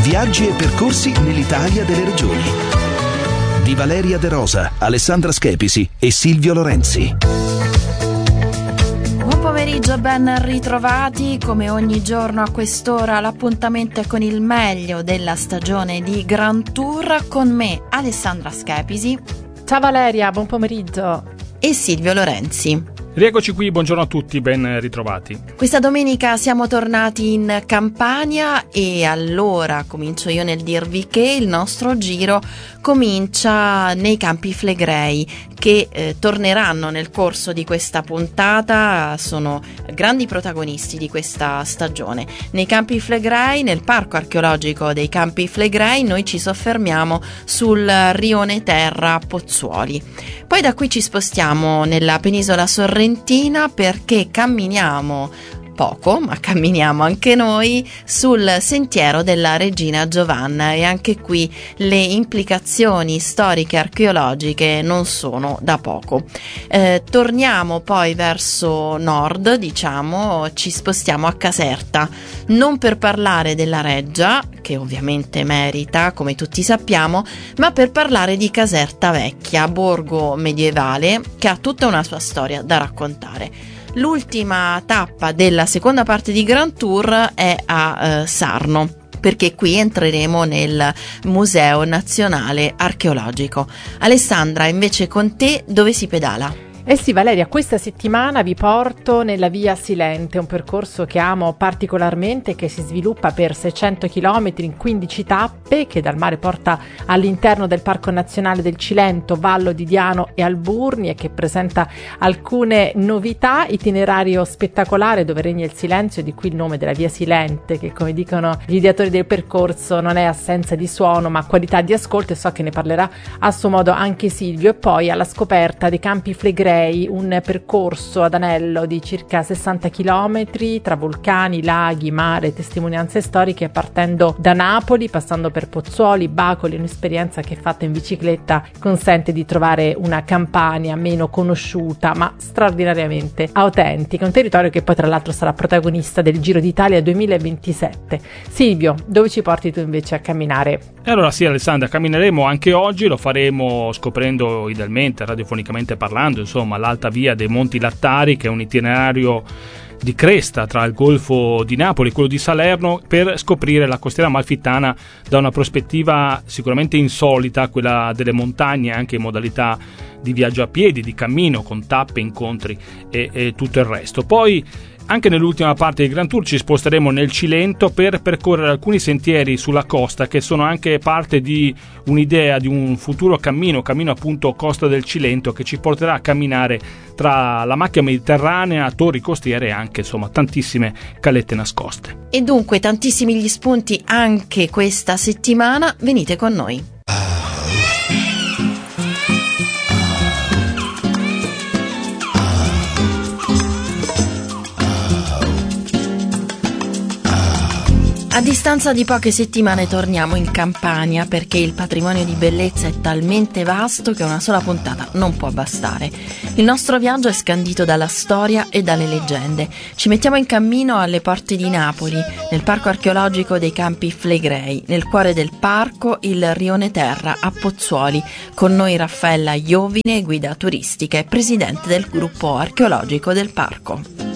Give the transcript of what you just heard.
Viaggi e percorsi nell'Italia delle regioni. Di Valeria De Rosa, Alessandra Schepisi e Silvio Lorenzi. Buon pomeriggio, ben ritrovati. Come ogni giorno a quest'ora l'appuntamento è con il meglio della stagione di Grand Tour, con me Alessandra Schepisi. Ciao Valeria, buon pomeriggio. E Silvio Lorenzi. Rieccoci qui, buongiorno a tutti, ben ritrovati. Questa domenica siamo tornati in Campania e allora comincio io nel dirvi che il nostro giro comincia nei Campi Flegrei, che torneranno nel corso di questa puntata, sono grandi protagonisti di questa stagione. Nei Campi Flegrei, nel Parco Archeologico dei Campi Flegrei, noi ci soffermiamo sul rione Terra Pozzuoli. Poi da qui ci spostiamo nella penisola sorrentina perché camminiamo poco, ma camminiamo anche noi sul sentiero della Regina Giovanna e anche qui le implicazioni storiche archeologiche non sono da poco. Torniamo poi verso nord, diciamo, ci spostiamo a Caserta, non per parlare della Reggia, che ovviamente merita, come tutti sappiamo, ma per parlare di Caserta Vecchia, borgo medievale che ha tutta una sua storia da raccontare. L'ultima tappa della seconda parte di Grand Tour è a Sarno, perché qui entreremo nel Museo Nazionale Archeologico. Alessandra, invece con te dove si pedala? Eh sì Valeria, questa settimana vi porto nella Via Silente, un percorso che amo particolarmente, che si sviluppa per 600 km in 15 tappe, che dal mare porta all'interno del Parco Nazionale del Cilento, Vallo di Diano e Alburni, e che presenta alcune novità. Itinerario spettacolare dove regna il silenzio, di qui il nome della Via Silente, che come dicono gli ideatori del percorso non è assenza di suono ma qualità di ascolto, e so che ne parlerà a suo modo anche Silvio. E poi alla scoperta dei Campi Flegrei, un percorso ad anello di circa 60 km tra vulcani, laghi, mare, testimonianze storiche, partendo da Napoli, passando per Pozzuoli, Bacoli. Un'esperienza che fatta in bicicletta consente di trovare una Campania meno conosciuta ma straordinariamente autentica, un territorio che poi tra l'altro sarà protagonista del Giro d'Italia 2027. Silvio, dove ci porti tu invece a camminare? Allora sì Alessandra, cammineremo anche oggi, lo faremo scoprendo idealmente, radiofonicamente parlando, insomma, l'alta via dei Monti Lattari, che è un itinerario di cresta tra il Golfo di Napoli e quello di Salerno, per scoprire la costiera amalfitana da una prospettiva sicuramente insolita, quella delle montagne, anche in modalità di viaggio a piedi, di cammino, con tappe, incontri e tutto il resto. Poi anche nell'ultima parte del Grand Tour ci sposteremo nel Cilento per percorrere alcuni sentieri sulla costa, che sono anche parte di un'idea di un futuro cammino appunto Costa del Cilento, che ci porterà a camminare tra la macchia mediterranea, torri costiere e anche insomma tantissime calette nascoste. E dunque tantissimi gli spunti anche questa settimana, venite con noi. A distanza di poche settimane torniamo in Campania, perché il patrimonio di bellezza è talmente vasto che una sola puntata non può bastare. Il nostro viaggio è scandito dalla storia e dalle leggende. Ci mettiamo in cammino alle porte di Napoli, nel Parco Archeologico dei Campi Flegrei, nel cuore del parco il rione Terra a Pozzuoli. Con noi Raffaella Iovine, guida turistica e presidente del gruppo archeologico del parco.